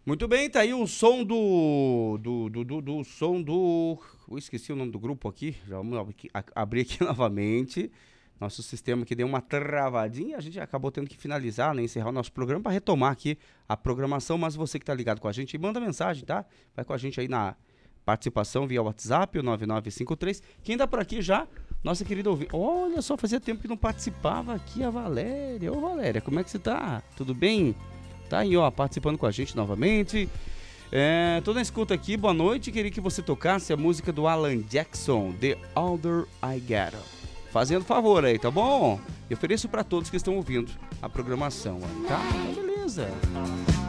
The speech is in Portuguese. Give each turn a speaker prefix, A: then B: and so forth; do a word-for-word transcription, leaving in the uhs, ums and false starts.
A: Muito bem, tá aí o som do. Do. Do. Do, do som do. Eu esqueci o nome do grupo aqui. Já vamos aqui, a, abrir aqui novamente. Nosso sistema que deu uma travadinha. A gente acabou tendo que finalizar, né? Encerrar o nosso programa para retomar aqui a programação. Mas você que tá ligado com a gente, manda mensagem, tá? Vai com a gente aí na participação via WhatsApp, o nove nove cinco três. Quem tá por aqui já? Nossa querida ouvinte. Olha só, fazia tempo que não participava aqui a Valéria. Ô Valéria, como é que você tá? Tudo bem? Tá aí, ó, participando com a gente novamente. É, tô na escuta aqui, boa noite. Queria que você tocasse a música do Alan Jackson, The Older I Get. Fazendo favor aí, tá bom? Eu ofereço pra todos que estão ouvindo a programação, tá? Então, beleza.